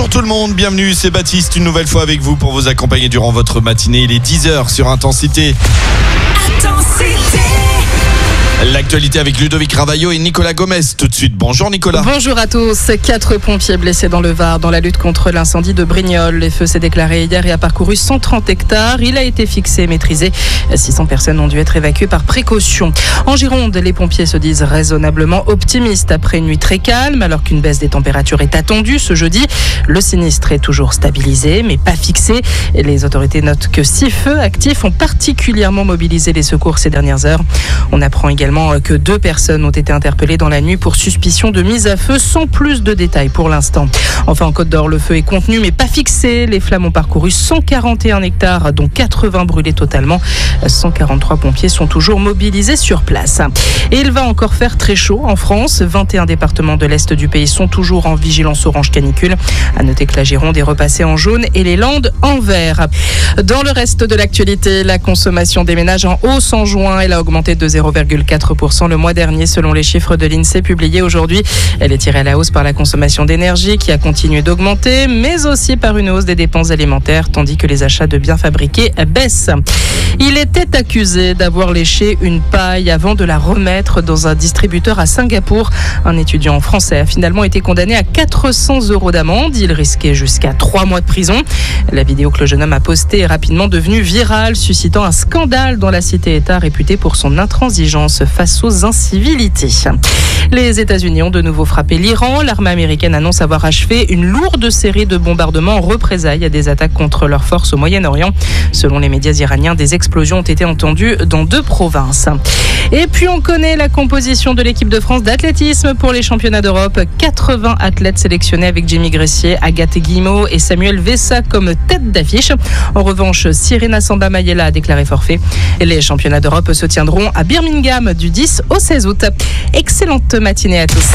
Bonjour tout le monde, bienvenue, c'est Baptiste une nouvelle fois avec vous pour vous accompagner durant votre matinée. Il est 10h sur Intensité. L'actualité avec Ludovic Ravaillot et Nicolas Gomez. Tout de suite, bonjour Nicolas. Bonjour à tous. 4 pompiers blessés dans le Var dans la lutte contre l'incendie de Brignoles. Les feux s'est déclaré hier et a parcouru 130 hectares. Il a été fixé et maîtrisé. 600 personnes ont dû être évacuées par précaution. En Gironde, les pompiers se disent raisonnablement optimistes après une nuit très calme, alors qu'une baisse des températures est attendue ce jeudi. Le sinistre est toujours stabilisé, mais pas fixé. Les autorités notent que 6 feux actifs ont particulièrement mobilisé les secours ces dernières heures. On apprend également que 2 personnes ont été interpellées dans la nuit pour suspicion de mise à feu, sans plus de détails pour l'instant. Enfin, en Côte d'Or, le feu est contenu mais pas fixé. Les flammes ont parcouru 141 hectares, dont 80 brûlés totalement. 143 pompiers sont toujours mobilisés sur place. Et il va encore faire très chaud en France. 21 départements de l'Est du pays sont toujours en vigilance orange canicule. À noter que la Gironde est repassée en jaune et les Landes en vert. Dans le reste de l'actualité, la consommation des ménages en hausse en juin. Elle a augmenté de 0,4% le mois dernier selon les chiffres de l'INSEE publiés aujourd'hui. Elle est tirée à la hausse par la consommation d'énergie qui a continué d'augmenter, mais aussi par une hausse des dépenses alimentaires, tandis que les achats de biens fabriqués baissent. Il était accusé d'avoir léché une paille avant de la remettre dans un distributeur à Singapour. Un étudiant français a finalement été condamné à 400 € d'amende. Il risquait jusqu'à 3 mois de prison. La vidéo que le jeune homme a postée est rapidement devenue virale, suscitant un scandale dans la cité-État réputée pour son intransigeance face aux incivilités. Les États-Unis ont de nouveau frappé l'Iran. L'armée américaine annonce avoir achevé une lourde série de bombardements en représailles à des attaques contre leurs forces au Moyen-Orient. Selon les médias iraniens, des explosions ont été entendues dans 2 provinces. Et puis on connaît la composition de l'équipe de France d'athlétisme pour les championnats d'Europe. 80 athlètes sélectionnés avec Jimmy Gressier, Agathe Guillemot et Samuel Vessa comme tête d'affiche. En revanche, Cyrena Samba-Mayela a déclaré forfait. Et les championnats d'Europe se tiendront à Birmingham du 10 au 16 août. Excellente matinée à tous.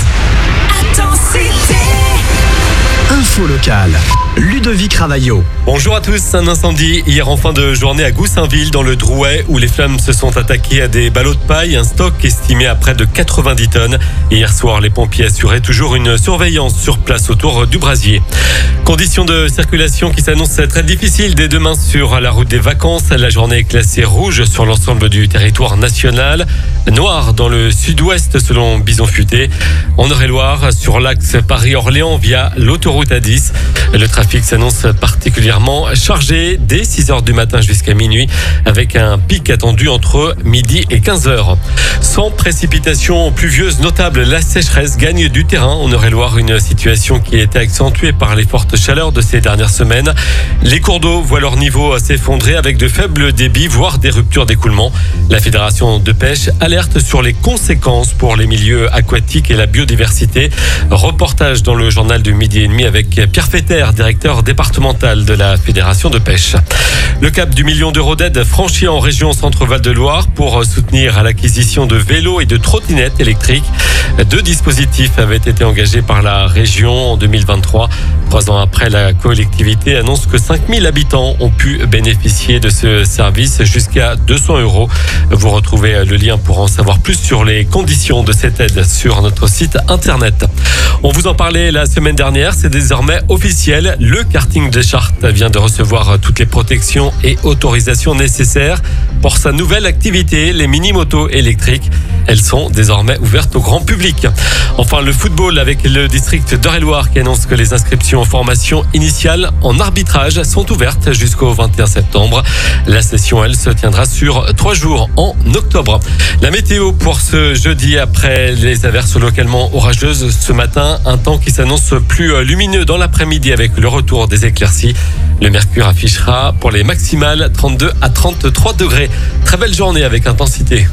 Info locale, Ludovic Ravaillot. Bonjour à tous, un incendie hier en fin de journée à Goussainville dans le Drouais où les flammes se sont attaquées à des ballots de paille, un stock estimé à près de 90 tonnes. Et hier soir, les pompiers assuraient toujours une surveillance sur place autour du brasier. Conditions de circulation qui s'annoncent très difficiles dès demain sur la route des vacances. La journée est classée rouge sur l'ensemble du territoire national, noir dans le sud-ouest selon Bison Futé. En Eure-et-Loire, sur l'axe Paris-Orléans via l'autoroute A10. Le trafic s'annonce particulièrement chargé dès 6h du matin jusqu'à minuit avec un pic attendu entre midi et 15h. Sans précipitations pluvieuses notables, la sécheresse gagne du terrain en Eure-et-Loire, une situation qui a été accentuée par les fortes chaleurs de ces dernières semaines. Les cours d'eau voient leur niveau s'effondrer avec de faibles débits, voire des ruptures d'écoulement. La Fédération de pêche alerte sur les conséquences pour les milieux aquatiques et la biodiversité. Reportage dans le journal du midi et demi avec Pierre Fetter, directeur départemental de la Fédération de pêche. Le cap du 1 million d'euros d'aide franchi en région Centre-Val de Loire pour soutenir à l'acquisition de vélos et de trottinettes électriques. 2 dispositifs avaient été engagés par la région en 2023. 3 ans après, la collectivité annonce que 5000 habitants ont pu bénéficier de ce service jusqu'à 200 €. Vous retrouvez le lien pour en savoir plus sur les conditions de cette aide sur notre site internet. On vous en parlait la semaine dernière, c'est désormais officiel. Le karting de Chartres vient de recevoir toutes les protections et autorisations nécessaires pour sa nouvelle activité, les mini-motos électriques. Elles sont désormais ouvertes au grand public. Enfin, le football avec le district d'Eure-et-Loire qui annonce que les inscriptions en formation initiale en arbitrage sont ouvertes jusqu'au 21 septembre. La session, elle, se tiendra sur 3 jours en octobre. La météo pour ce jeudi après les averses localement orageuses ce matin. Un temps qui s'annonce plus lumineux dans l'après-midi avec le retour des éclaircies. Le mercure affichera pour les maximales 32 à 33 degrés. Très belle journée avec Intensité.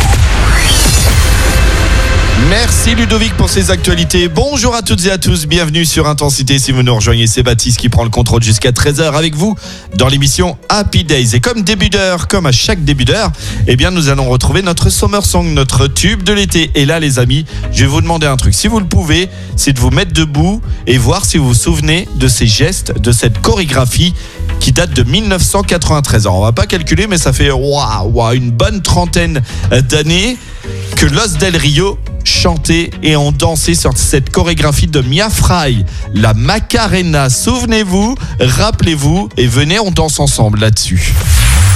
Merci Ludovic pour ces actualités. Bonjour à toutes et à tous, bienvenue sur Intensité. Si vous nous rejoignez, c'est Baptiste qui prend le contrôle jusqu'à 13h avec vous dans l'émission Happy Days. Et comme début d'heure, comme à chaque début d'heure, eh bien nous allons retrouver notre Summer Song, notre tube de l'été. Et là les amis, je vais vous demander un truc. Si vous le pouvez, c'est de vous mettre debout et voir si vous vous souvenez de ces gestes, de cette chorégraphie qui date de 1993. Alors on va pas calculer, mais ça fait une bonne trentaine d'années que Los Del Rio chanté et ont dansé sur cette chorégraphie de Mia Fry, la Macarena. Souvenez-vous, rappelez-vous et venez, on danse ensemble là-dessus.